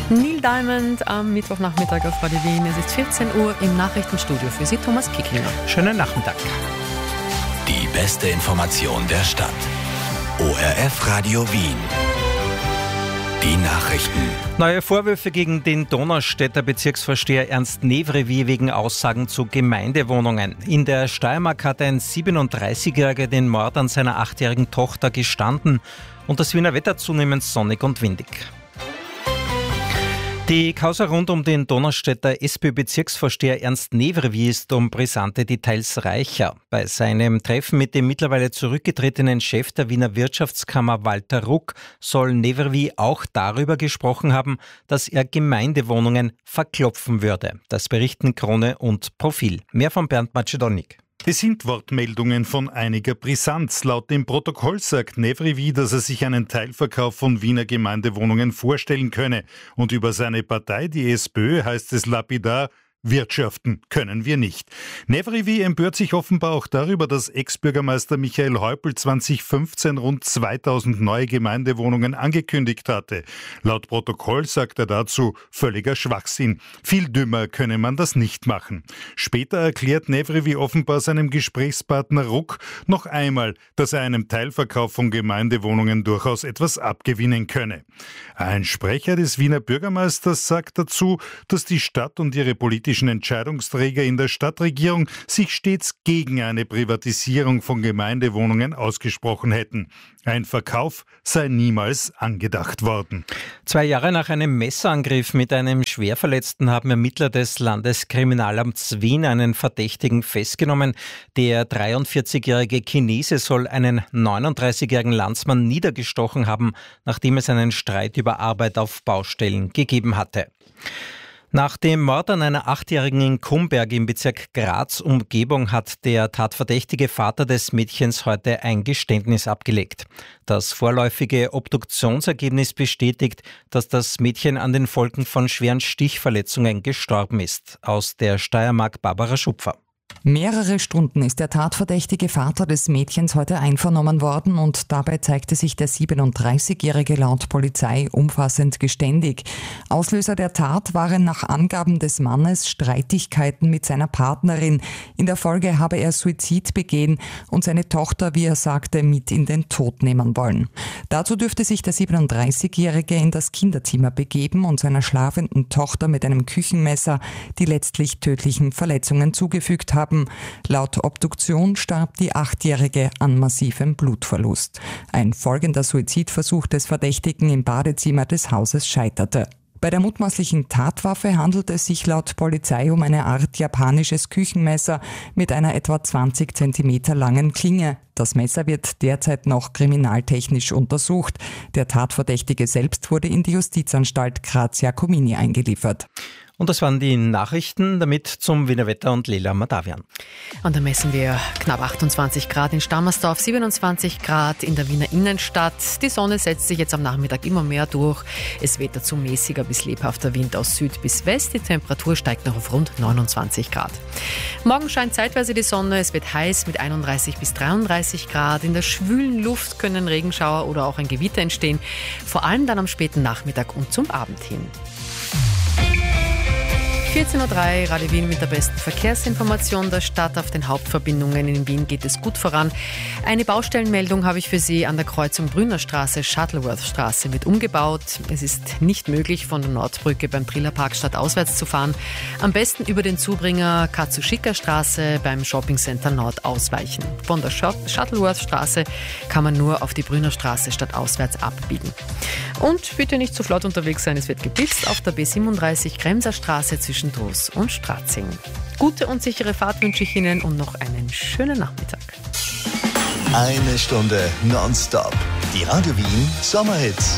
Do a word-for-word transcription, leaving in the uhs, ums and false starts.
Neil Diamond am Mittwochnachmittag auf Radio Wien. Es ist vierzehn Uhr im Nachrichtenstudio. Für Sie Thomas Kicklinger. Schönen Nachmittag. Die beste Information der Stadt. O R F Radio Wien. Die Nachrichten. Neue Vorwürfe gegen den Donaustädter Bezirksvorsteher Ernst Nevrevi wegen Aussagen zu Gemeindewohnungen. In der Steiermark hat ein siebenunddreißigjähriger den Mord an seiner achtjährigen Tochter gestanden und das Wiener Wetter zunehmend sonnig und windig. Die Causa rund um den Donaustädter SPÖ-Bezirksvorsteher Ernst Nevrevi ist um brisante Details reicher. Bei seinem Treffen mit dem mittlerweile zurückgetretenen Chef der Wiener Wirtschaftskammer Walter Ruck soll Nevrevi auch darüber gesprochen haben, dass er Gemeindewohnungen verklopfen würde. Das berichten Krone und Profil. Mehr von Bernd Macedonik. Es sind Wortmeldungen von einiger Brisanz. Laut dem Protokoll sagt Nevrevi, dass er sich einen Teilverkauf von Wiener Gemeindewohnungen vorstellen könne. Und über seine Partei, die SPÖ, heißt es lapidar: Wirtschaften können wir nicht. Nevrevi empört sich offenbar auch darüber, dass Ex-Bürgermeister Michael Häupl zwanzig fünfzehn rund zweitausend neue Gemeindewohnungen angekündigt hatte. Laut Protokoll sagt er dazu: völliger Schwachsinn. Viel dümmer könne man das nicht machen. Später erklärt Nevrevi offenbar seinem Gesprächspartner Ruck noch einmal, dass er einem Teilverkauf von Gemeindewohnungen durchaus etwas abgewinnen könne. Ein Sprecher des Wiener Bürgermeisters sagt dazu, dass die Stadt und ihre politischen Entscheidungsträger in der Stadtregierung sich stets gegen eine Privatisierung von Gemeindewohnungen ausgesprochen hätten. Ein Verkauf sei niemals angedacht worden. Zwei Jahre nach einem Messerangriff mit einem Schwerverletzten haben Ermittler des Landeskriminalamts Wien einen Verdächtigen festgenommen. Der dreiundvierzigjährige Chinese soll einen neununddreißigjährigen Landsmann niedergestochen haben, nachdem es einen Streit über Arbeit auf Baustellen gegeben hatte. Nach dem Mord an einer Achtjährigen in Kumberg im Bezirk Graz-Umgebung hat der tatverdächtige Vater des Mädchens heute ein Geständnis abgelegt. Das vorläufige Obduktionsergebnis bestätigt, dass das Mädchen an den Folgen von schweren Stichverletzungen gestorben ist. Aus der Steiermark Barbara Schupfer. Mehrere Stunden ist der tatverdächtige Vater des Mädchens heute einvernommen worden und dabei zeigte sich der siebenunddreißigjährige laut Polizei umfassend geständig. Auslöser der Tat waren nach Angaben des Mannes Streitigkeiten mit seiner Partnerin. In der Folge habe er Suizid begehen und seine Tochter, wie er sagte, mit in den Tod nehmen wollen. Dazu dürfte sich der siebenunddreißigjährige in das Kinderzimmer begeben und seiner schlafenden Tochter mit einem Küchenmesser die letztlich tödlichen Verletzungen zugefügt haben. Laut Obduktion starb die Achtjährige an massivem Blutverlust. Ein folgender Suizidversuch des Verdächtigen im Badezimmer des Hauses scheiterte. Bei der mutmaßlichen Tatwaffe handelt es sich laut Polizei um eine Art japanisches Küchenmesser mit einer etwa zwanzig Zentimeter langen Klinge. Das Messer wird derzeit noch kriminaltechnisch untersucht. Der Tatverdächtige selbst wurde in die Justizanstalt Graz-Jacomini eingeliefert. Und das waren die Nachrichten, damit zum Wiener Wetter und Lela Madavian. Und da messen wir knapp achtundzwanzig Grad in Stammersdorf, siebenundzwanzig Grad in der Wiener Innenstadt. Die Sonne setzt sich jetzt am Nachmittag immer mehr durch. Es weht dazu mäßiger bis lebhafter Wind aus Süd bis West. Die Temperatur steigt noch auf rund neunundzwanzig Grad. Morgen scheint zeitweise die Sonne. Es wird heiß mit einunddreißig bis dreiunddreißig Grad. In der schwülen Luft können Regenschauer oder auch ein Gewitter entstehen. Vor allem dann am späten Nachmittag und zum Abend hin. vierzehn Uhr drei, Radio Wien mit der besten Verkehrsinformation der Stadt. Auf den Hauptverbindungen in Wien geht es gut voran. Eine Baustellenmeldung habe ich für Sie an der Kreuzung Brünnerstraße, Shuttleworth-Straße wird umgebaut. Es ist nicht möglich, von der Nordbrücke beim Trillerpark stadtauswärts zu fahren. Am besten über den Zubringer Katsushika-Straße beim Shoppingcenter Nord ausweichen. Von der Shuttleworth-Straße kann man nur auf die Brünnerstraße stadtauswärts abbiegen. Und bitte nicht zu flott unterwegs sein, es wird geblitzt auf der B siebenunddreißig Kremser Straße zwischen Troos und Stratzing. Gute und sichere Fahrt wünsche ich Ihnen und noch einen schönen Nachmittag. Eine Stunde nonstop. Die Radio Wien Sommerhits.